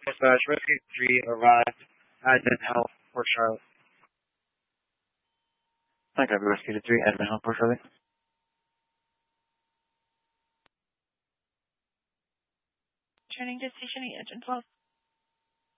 Dispatch, Rescue 3 arrived at Advent Health, Port Charlotte. Hi, Copy Rescue 3, Advent Health, Port Charlotte. Turning to station 8, Engine 12.